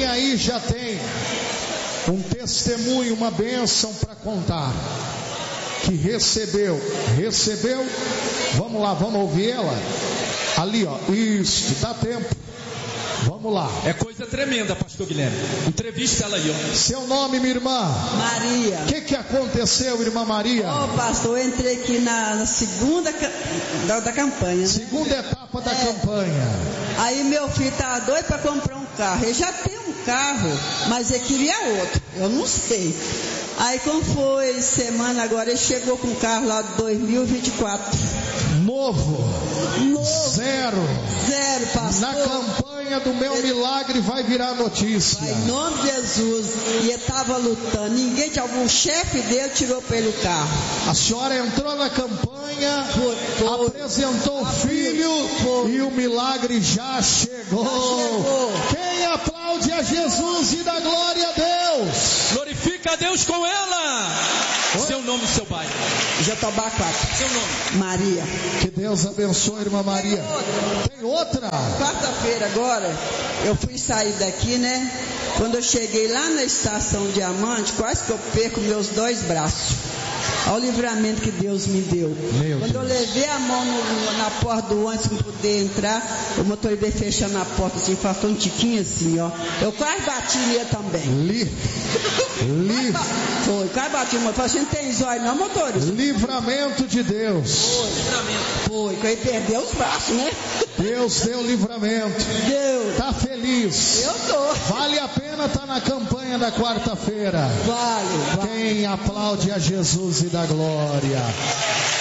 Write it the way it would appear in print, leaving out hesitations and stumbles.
aí já tem um testemunho, uma bênção para contar? Que recebeu? Vamos lá, vamos ouvir ela? Ali, ó, isso, dá tempo. Vamos lá. É coisa tremenda, pastor Guilherme. Entrevista ela aí, ó. Seu nome, minha irmã? Maria. O que aconteceu, irmã Maria? Pastor, eu entrei aqui na segunda da campanha, né? Segunda etapa da campanha. Aí meu filho tá doido para comprar um carro. Ele já tem um carro, mas ele queria outro. Eu não sei. Aí como foi semana agora, ele chegou com um carro lá de 2024. Novo. Zero, pastor. Na campanha do meu milagre vai virar notícia. Vai, em nome de Jesus. E ele estava lutando. Ninguém tinha. O chefe dele tirou para ele o carro. A senhora entrou na campanha, apresentou o filho e o milagre já chegou. Quem aplaude a Jesus e dá glória a Deus? Glorifica a Deus com ela. Seu nome e seu bairro? Jatobá 4. Seu nome? Maria. Que Deus abençoe, irmã Maria. Tem outra? Quarta-feira agora, eu fui sair daqui, né? Quando eu cheguei lá na estação Diamante, quase que eu perco meus 2 braços. Olha o livramento que Deus me deu. Quando eu levei a mão na porta do ônibus para poder entrar, o motorista veio fechando a porta assim, passou um tiquinho assim, ó. Eu quase bati nele também. Foi, quase bati uma. Falei assim, não tem zóio não, motorista? Livramento de Deus. Foi, que ele perdeu os braços, né? Deus deu livramento. Deus. Tá feliz? Eu tô. Vale a pena estar na campanha da quarta-feira. Vale. Quem aplaude a Jesus e dá glória?